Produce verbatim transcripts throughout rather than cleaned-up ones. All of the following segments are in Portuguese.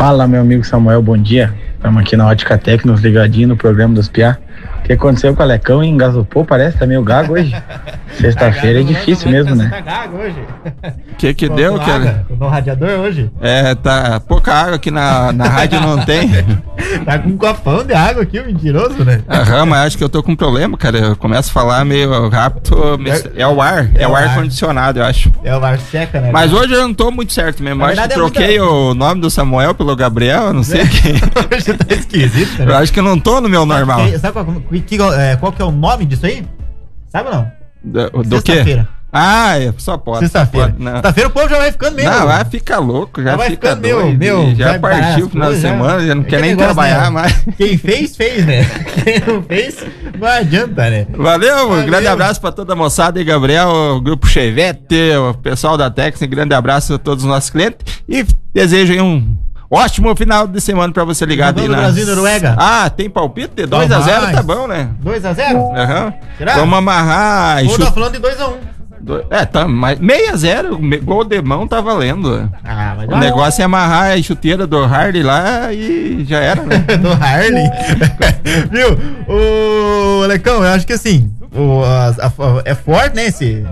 Fala, meu amigo Samuel, bom dia. Estamos aqui na Ótica Tecnos, ligadinho no programa dos Piá. O que aconteceu com o Alecão? Engasopou, parece, tá meio gago hoje. Sexta-feira é difícil mesmo, né? Tá gago hoje. O que que deu, cara? No radiador hoje? É, tá pouca água aqui na, na rádio, não tem. Tá com um copão de água aqui, o mentiroso, né? Aham, mas acho que eu tô com um problema, cara. Eu começo a falar meio rápido. Me... É o ar, é, é o ar, ar condicionado, eu acho. É o ar seca, né? Mas hoje eu não tô muito certo mesmo. Eu acho que troquei é muita... o nome do Samuel pelo Gabriel, eu não sei é. quem. Hoje tá esquisito, né? Eu acho que eu não tô no meu normal. Sabe, sabe qual, que, é, qual que é o nome disso aí? Sabe ou não? Do, do quê? Ah, é, só pode. Sexta-feira. Sexta-feira o povo já vai ficando meio. Não, vai ficar louco, já, já vai fica ficando doido, meu, meu, já partiu o final de semana, já não é quer nem negócio, trabalhar, né? mais. Quem fez, fez, né? Quem não fez, não adianta, né? Valeu, Valeu. Um grande abraço pra toda a moçada aí, Gabriel, o grupo Chevette, o pessoal da Tex, um grande abraço a todos os nossos clientes e desejo aí um ótimo final de semana pra você ligado aí na... Brasil e Noruega. Ah, tem palpite de dois a zero, tá bom, né? dois a zero? Aham. Uhum. Vamos amarrar. Ou tá falando de dois a um. É, tá, mas seis a zero, gol de mão tá valendo. Ah, mas o negócio é amarrar a chuteira do Harley lá e já era, né? Do Harley? Viu? O Alecão, eu acho que assim, o, a, a, é forte, né, esse,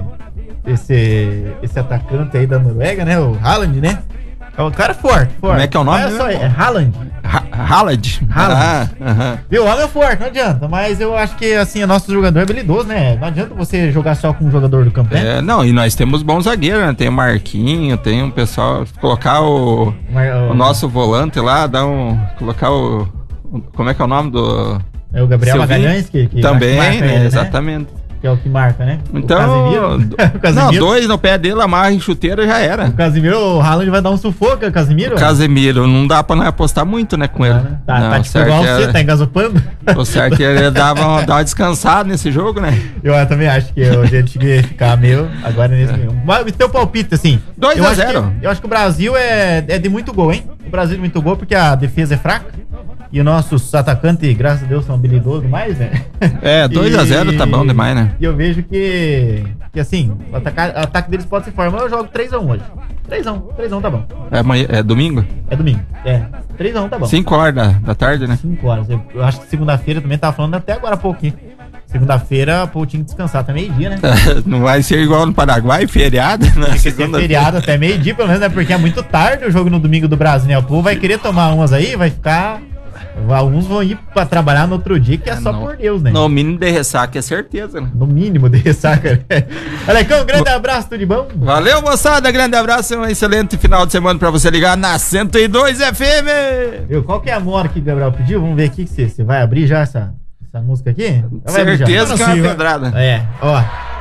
esse, esse atacante aí da Noruega, né, o Haaland, né? É um cara forte, forte. Como é que é o nome? Olha só, é Haaland. Ha Haaland? Haaland. Ah, uh-huh. Viu? O homem é forte, não adianta. Mas eu acho que, assim, o nosso jogador é habilidoso, né? Não adianta você jogar só com um jogador do campo, né? É, não, e nós temos bons zagueiros, né? Tem o Marquinho, tem um pessoal... Colocar o, Mar... o nosso volante lá, dar um... Colocar o... Como é que é o nome do... É o Gabriel Silvinho? Magalhães, que, que também, marca né? ele, Exatamente. Né? Que é o que marca, né? Então, o Casemiro, não, dois no pé dele, amarra em chuteira, já era. O Casemiro, o Haaland vai dar um sufoco, o Casemiro? O Casemiro, não dá pra não apostar muito, né, com ele. Ah, né? Tá, não, tá tipo igual você, tá engasopando? O certo é ele dava uma, dar uma descansada nesse jogo, né? Eu, eu também acho que hoje ele tinha que ficar meio, agora nesse meio. Mas teu palpite, assim. dois a zero. Eu acho que o Brasil é, é de muito gol, hein? O Brasil é de muito gol porque a defesa é fraca. E os nossos atacantes, graças a Deus, são habilidosos demais, né? É, dois a zero tá bom demais, né? E eu vejo que, que assim, o ataque, o ataque deles pode ser forte, mas eu jogo três a um hoje. três a um, três a um tá bom. É, amanhã, é domingo? É domingo, é. três a um tá bom. cinco horas da, da tarde, né? cinco horas. Eu, eu acho que segunda-feira também tava falando até agora há pouquinho. Segunda-feira, pô, tinha que descansar até meio-dia, né? Não vai ser igual no Paraguai, feriado? Tem que ser feriado até meio-dia, pelo menos, né? Porque é muito tarde o jogo no domingo do Brasil, né? O povo vai querer tomar umas aí, vai ficar... Alguns vão ir pra trabalhar no outro dia, que é, é só no, por Deus, né? No mínimo de ressaca, é certeza, né? No mínimo de ressaca. Alecão, um grande abraço, tudo de bom? Valeu, moçada, grande abraço, um excelente final de semana pra você ligar na cento e dois F M. Eu, qual que é a moda que o Gabriel pediu? Vamos ver aqui, que você vai abrir já essa, essa música aqui? Certeza que é uma pedrada. É, ó.